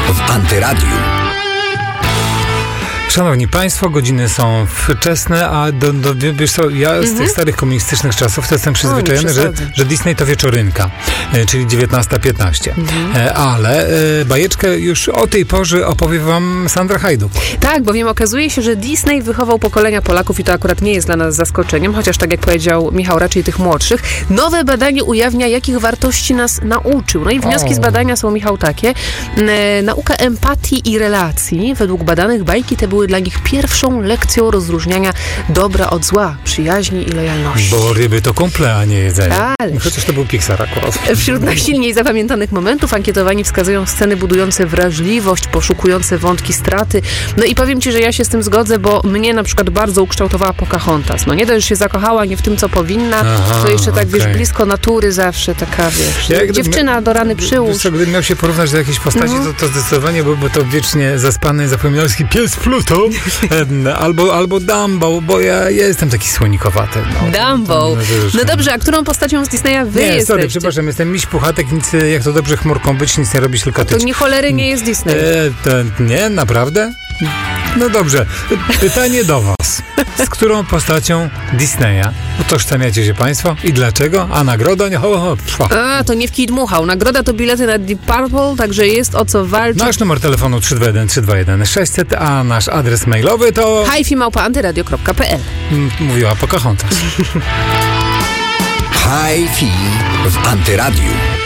w Antyradiu. Szanowni Państwo, godziny są wczesne, a wiesz co, ja z tych starych komunistycznych czasów to jestem przyzwyczajony, że Disney to wieczorynka, czyli 19:15. Ale bajeczkę już o tej porze opowie wam Sandra Hajduk. Tak, bowiem okazuje się, że Disney wychował pokolenia Polaków i to akurat nie jest dla nas zaskoczeniem, chociaż tak jak powiedział Michał, raczej tych młodszych. Nowe badanie ujawnia, jakich wartości nas nauczył. No i wnioski z badania są, Michał, takie. Nauka empatii i relacji. Według badanych bajki te były dla nich pierwszą lekcją rozróżniania dobra od zła, przyjaźni i lojalności. Bo ryby to kumple, a nie jedzenie. Ale chociaż to był Pixar akurat. Wśród najsilniej zapamiętanych momentów ankietowani wskazują sceny budujące wrażliwość, poszukujące wątki straty. No i powiem ci, że ja się z tym zgodzę, bo mnie na przykład bardzo ukształtowała Pocahontas. No nie dość, że się zakochała nie w tym, co powinna, to jeszcze tak, wiesz, blisko natury zawsze taka, wiesz, dziewczyna do rany przyłóż. Wiesz, gdybym miał się porównać do jakiejś postaci, to zdecydowanie byłby to wiecznie zaspany, zapominalski pies Pluto, albo Dumbo, bo ja jestem taki słonikowaty. Dumbo. No dobrze, a którą postacią z Disneya wy jesteście? Sorry, przepraszam, jestem miś puchatek, nic, jak to dobrze chmurką być, nic nie robić, tylko tyć. To nie cholery nie jest Disney. Nie, naprawdę? No dobrze, pytanie do was. Z którą postacią Disneya utożsamiacie się Państwo i dlaczego? A nagroda? To nie w kij dmuchał. Nagroda to bilety na Deep Purple, także jest o co walczyć. Nasz numer telefonu 321 600, a nasz adres mailowy to hi@antyradio.pl. Mówiła Pocahontas. Hi-Fi w Antyradiu.